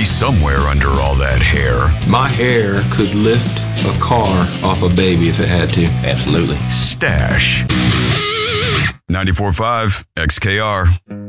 somewhere under all that hair. My hair could lift a car off a baby if it had to. Absolutely. Stash. 94.5 XKR.